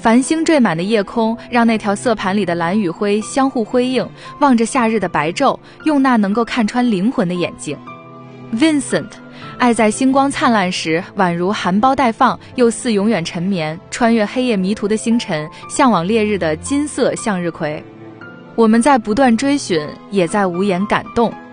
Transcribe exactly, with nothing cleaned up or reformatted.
繁星缀满的夜空，让那条色盘里的蓝与灰相互辉映，望着夏日的白昼，用那能够看穿灵魂的眼睛。 Vincent， 爱在星光灿烂时，宛如含苞待放，又似永远沉眠，穿越黑夜迷途的星辰，向往烈日的金色向日葵。我们在不断追寻，也在无言感动。